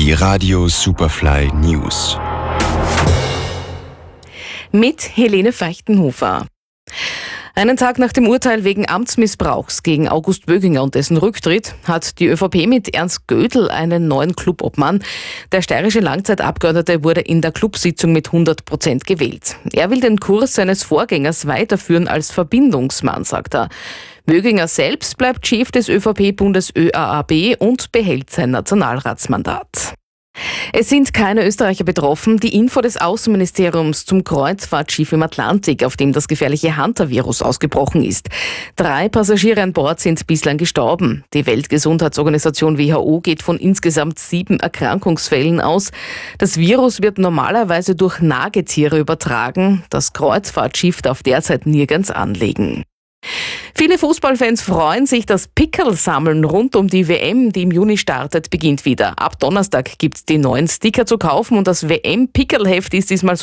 Die Radio Superfly News. Mit Helene Feichtenhofer. Einen Tag nach dem Urteil wegen Amtsmissbrauchs gegen August Böginger und dessen Rücktritt hat die ÖVP mit Ernst Gödel einen neuen Clubobmann. Der steirische Langzeitabgeordnete wurde in der Clubsitzung mit 100% gewählt. Er will den Kurs seines Vorgängers weiterführen als Verbindungsmann, sagt er. Böginger selbst bleibt Chef des ÖVP-Bundes ÖAAB und behält sein Nationalratsmandat. Es sind keine Österreicher betroffen. Die Info des Außenministeriums zum Kreuzfahrtschiff im Atlantik, auf dem das gefährliche Hunter-Virus ausgebrochen ist. 3 Passagiere an Bord sind bislang gestorben. Die Weltgesundheitsorganisation WHO geht von insgesamt 7 Erkrankungsfällen aus. Das Virus wird normalerweise durch Nagetiere übertragen. Das Kreuzfahrtschiff darf derzeit nirgends anlegen. Viele Fußballfans freuen sich, das Pickerl-Sammeln rund um die WM, die im Juni startet, beginnt wieder. Ab Donnerstag gibt's die neuen Sticker zu kaufen und das WM-Pickerl-Heft ist diesmal so